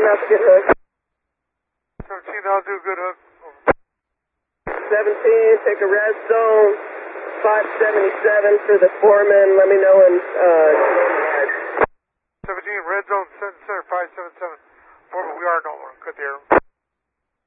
out the good hook. 17, I'll do a good hook. 17, take a red zone. 577 for the foreman. Let me know when 17, red zone, center 577. Foreman, we are no more. Cut the arrow.